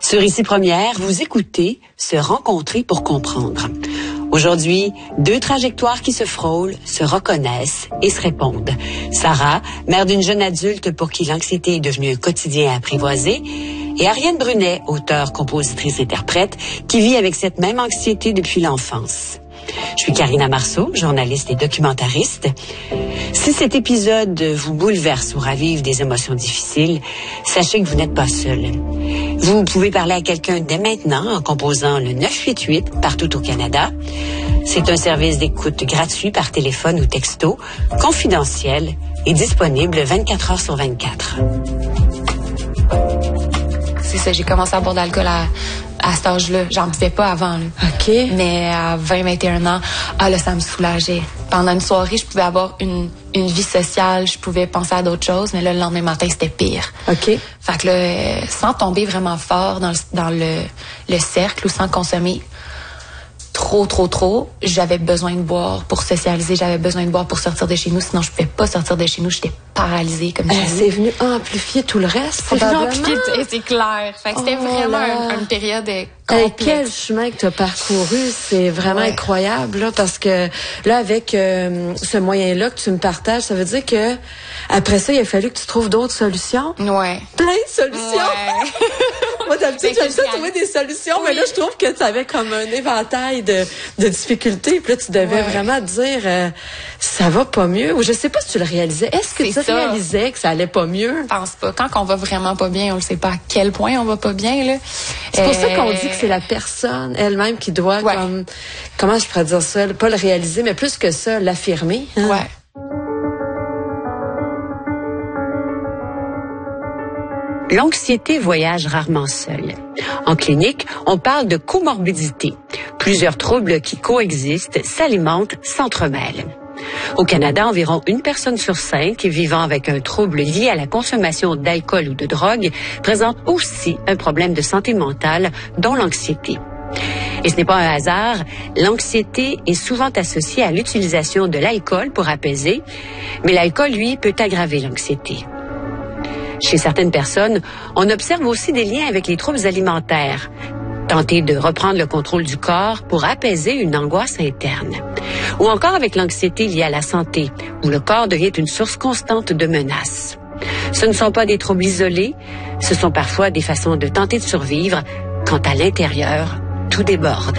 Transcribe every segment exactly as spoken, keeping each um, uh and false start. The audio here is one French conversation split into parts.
Sur Ici Première, vous écoutez Se rencontrer pour comprendre. Aujourd'hui, deux trajectoires qui se frôlent, se reconnaissent et se répondent. Sarah, mère d'une jeune adulte pour qui l'anxiété est devenue un quotidien apprivoisé, et Ariane Brunet, auteure, compositrice, interprète, qui vit avec cette même anxiété depuis l'enfance. Je suis Karina Marceau, journaliste et documentariste. Si cet épisode vous bouleverse ou ravive des émotions difficiles, sachez que vous n'êtes pas seul. Vous pouvez parler à quelqu'un dès maintenant en composant le neuf huit huit partout au Canada. C'est un service d'écoute gratuit par téléphone ou texto, confidentiel et disponible vingt-quatre heures sur vingt-quatre. C'est ça, j'ai commencé à boire de l'alcool à, à cet âge-là. J'en buvais pas avant, là. OK. Mais à vingt, vingt et un ans, ah là, ça me soulageait. Pendant une soirée, je pouvais avoir une, une vie sociale, je pouvais penser à d'autres choses, mais là, le lendemain matin, c'était pire. OK. Fait que là, sans tomber vraiment fort dans le, dans le, le cercle ou sans consommer trop, trop, trop, j'avais besoin de boire pour socialiser, j'avais besoin de boire pour sortir de chez nous, sinon je pouvais pas sortir de chez nous, j'étais paralysée comme ça. Euh, c'est venu amplifier tout le reste, c'est venu amplifier, c'est clair. Fait que c'était oh vraiment là. une, une période complexe. Hey, quel chemin que tu as parcouru, c'est vraiment ouais. incroyable, là, parce que là, avec euh, ce moyen-là que tu me partages, ça veut dire que après ça, il a fallu que tu trouves d'autres solutions. Ouais. Plein de solutions. Ouais. Moi, d'habitude, j'aime ça trouver des solutions, oui. mais là, je trouve que tu avais comme un éventail de, de difficultés. Puis là, tu devais ouais. vraiment te dire, euh, ça va pas mieux. Ou je sais pas si tu le réalisais. Est-ce que c'est tu ça. réalisais que ça allait pas mieux? Je pense pas. Quand on va vraiment pas bien, on le sait pas à quel point on va pas bien, là. C'est euh... pour ça qu'on dit que c'est la personne elle-même qui doit, ouais. comme, comment je pourrais dire ça, pas le réaliser, mais plus que ça, l'affirmer. Hein? Ouais. L'anxiété voyage rarement seule. En clinique, on parle de comorbidité. Plusieurs troubles qui coexistent, s'alimentent, s'entremêlent. Au Canada, environ une personne sur cinq vivant avec un trouble lié à la consommation d'alcool ou de drogue présente aussi un problème de santé mentale, dont l'anxiété. Et ce n'est pas un hasard, l'anxiété est souvent associée à l'utilisation de l'alcool pour apaiser, mais l'alcool, lui, peut aggraver l'anxiété. Chez certaines personnes, on observe aussi des liens avec les troubles alimentaires. Tenter de reprendre le contrôle du corps pour apaiser une angoisse interne. Ou encore avec l'anxiété liée à la santé, où le corps devient une source constante de menaces. Ce ne sont pas des troubles isolés, ce sont parfois des façons de tenter de survivre quand à l'intérieur, tout déborde.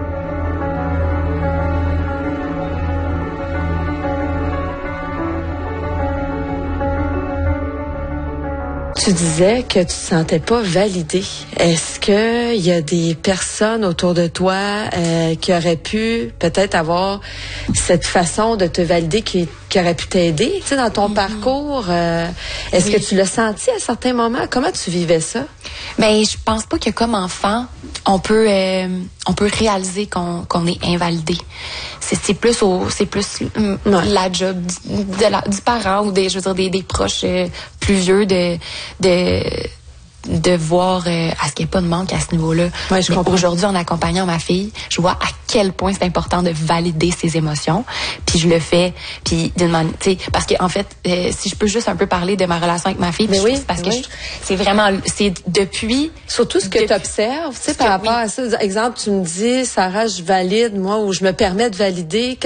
Tu disais que tu te sentais pas validée. Est-ce que il y a des personnes autour de toi euh, qui auraient pu peut-être avoir cette façon de te valider qui, qui aurait pu t'aider, tu sais, dans ton mm-hmm. parcours? Euh, est-ce oui. que tu l'as senti à certains moments? Comment tu vivais ça? Ben, je pense pas que comme enfant, on peut euh, on peut réaliser qu'on qu'on est invalidé. C'est, c'est plus au c'est plus mm, ouais. la job du, de la, du parent ou des je veux dire des, des proches euh, plus vieux de de de voir euh, à ce qu'il n'y ait pas de manque à ce niveau-là. Ouais, je comprends. Aujourd'hui, en accompagnant ma fille, je vois à quel point c'est important de valider ses émotions. Puis je le fais, puis d'une manière, tu sais, parce que en fait, euh, si je peux juste un peu parler de ma relation avec ma fille, mais oui, je, parce oui. que je, c'est vraiment, c'est depuis. Surtout ce que tu observes, tu sais, par rapport oui. à ça. Exemple, tu me dis, Sarah, je valide, moi, ou je me permets de valider.